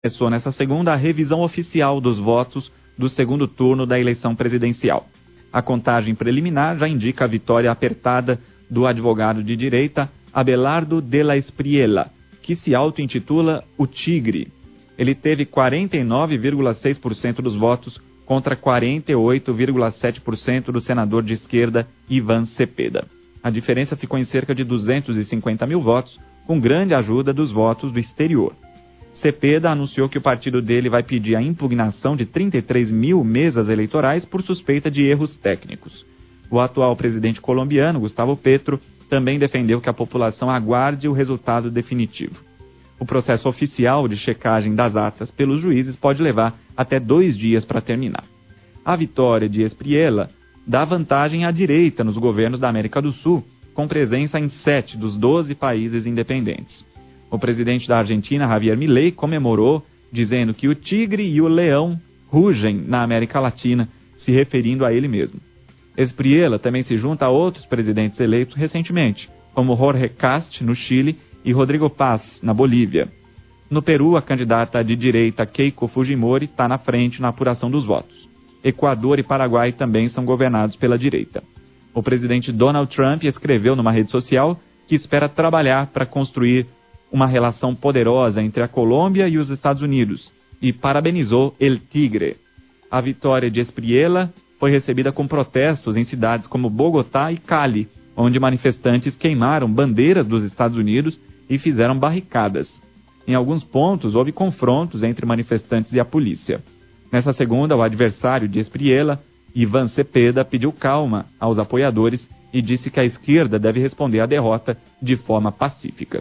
Começou nessa segunda a revisão oficial dos votos do segundo turno da eleição presidencial. A contagem preliminar já indica a vitória apertada do advogado de direita Abelardo de la Espriella, que se auto-intitula o Tigre. Ele teve 49,6% dos votos contra 48,7% do senador de esquerda Ivan Cepeda. A diferença ficou em cerca de 250 mil votos, com grande ajuda dos votos do exterior. Cepeda anunciou que o partido dele vai pedir a impugnação de 33 mil mesas eleitorais por suspeita de erros técnicos. O atual presidente colombiano, Gustavo Petro, também defendeu que a população aguarde o resultado definitivo. O processo oficial de checagem das atas pelos juízes pode levar até 2 dias para terminar. A vitória de Espriella dá vantagem à direita nos governos da América do Sul, com presença em 7 dos 12 países independentes. O presidente da Argentina, Javier Milei, comemorou, dizendo que o tigre e o leão rugem na América Latina, se referindo a ele mesmo. Espriella também se junta a outros presidentes eleitos recentemente, como Jorge Cast, no Chile, e Rodrigo Paz, na Bolívia. No Peru, a candidata de direita Keiko Fujimori está na frente na apuração dos votos. Equador e Paraguai também são governados pela direita. O presidente Donald Trump escreveu numa rede social que espera trabalhar para construir uma relação poderosa entre a Colômbia e os Estados Unidos e parabenizou El Tigre. A vitória de Espriella foi recebida com protestos em cidades como Bogotá e Cali, onde manifestantes queimaram bandeiras dos Estados Unidos e fizeram barricadas. Em alguns pontos, houve confrontos entre manifestantes e a polícia. Nessa segunda, o adversário de Espriella, Ivan Cepeda, pediu calma aos apoiadores e disse que a esquerda deve responder à derrota de forma pacífica.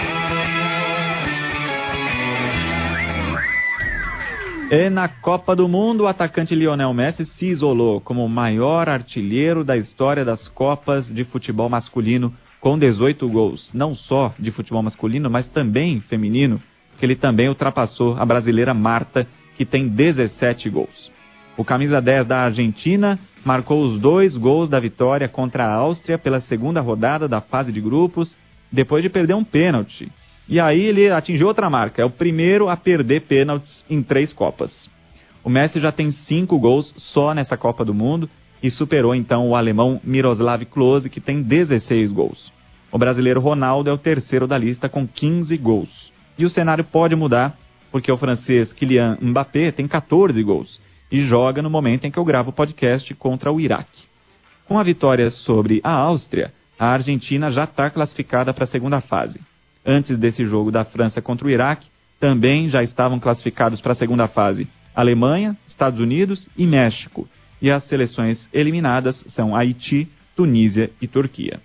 E na Copa do Mundo, o atacante Lionel Messi se isolou como o maior artilheiro da história das Copas de futebol masculino, com 18 gols, não só de futebol masculino, mas também feminino, que ele também ultrapassou a brasileira Marta, que tem 17 gols. O camisa 10 da Argentina marcou os 2 gols da vitória contra a Áustria pela segunda rodada da fase de grupos, depois de perder um pênalti. E aí ele atingiu outra marca, é o primeiro a perder pênaltis em 3 Copas. O Messi já tem 5 gols só nessa Copa do Mundo e superou então o alemão Miroslav Klose, que tem 16 gols. O brasileiro Ronaldo é o terceiro da lista com 15 gols. E o cenário pode mudar, porque o francês Kylian Mbappé tem 14 gols e joga no momento em que eu gravo o podcast contra o Iraque. Com a vitória sobre a Áustria, a Argentina já está classificada para a segunda fase. Antes desse jogo da França contra o Iraque, também já estavam classificados para a segunda fase Alemanha, Estados Unidos e México. E as seleções eliminadas são Haiti, Tunísia e Turquia.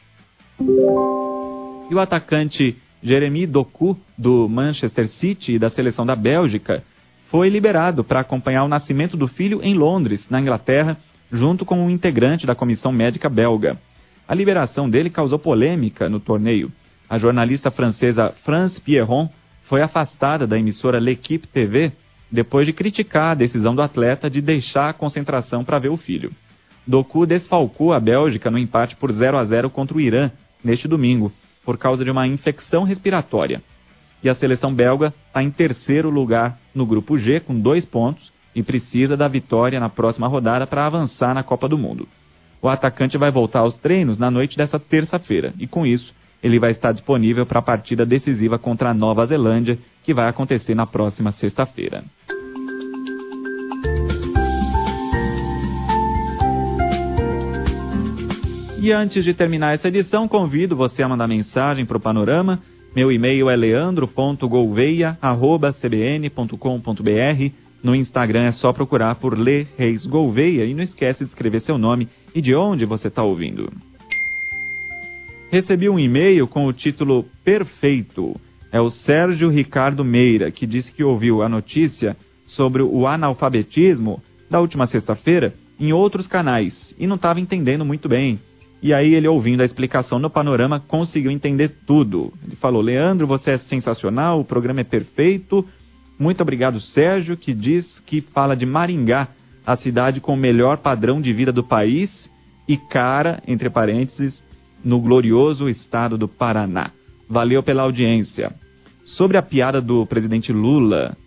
E o atacante Jeremy Doku, do Manchester City e da seleção da Bélgica, foi liberado para acompanhar o nascimento do filho em Londres, na Inglaterra, junto com um integrante da comissão médica belga. A liberação dele causou polêmica no torneio. A jornalista francesa France Pierron foi afastada da emissora L'Équipe TV depois de criticar a decisão do atleta de deixar a concentração para ver o filho. Doku desfalcou a Bélgica no empate por 0-0 contra o Irã neste domingo, por causa de uma infecção respiratória. E a seleção belga está em terceiro lugar no grupo G, com 2 pontos, e precisa da vitória na próxima rodada para avançar na Copa do Mundo. O atacante vai voltar aos treinos na noite dessa terça-feira, e com isso, ele vai estar disponível para a partida decisiva contra a Nova Zelândia, que vai acontecer na próxima sexta-feira. E antes de terminar essa edição, convido você a mandar mensagem para o Panorama. Meu e-mail é leandro.gouveia@cbn.com.br. No Instagram é só procurar por Lê Reis Gouveia e não esquece de escrever seu nome e de onde você está ouvindo. Recebi um e-mail com o título Perfeito. É o Sérgio Ricardo Meira, que disse que ouviu a notícia sobre o analfabetismo da última sexta-feira em outros canais e não estava entendendo muito bem. E aí ele, ouvindo a explicação no Panorama, conseguiu entender tudo. Ele falou: Leandro, você é sensacional, o programa é perfeito. Muito obrigado, Sérgio, que diz que fala de Maringá, a cidade com o melhor padrão de vida do país, e Cara, entre parênteses, no glorioso estado do Paraná. Valeu pela audiência. Sobre a piada do presidente Lula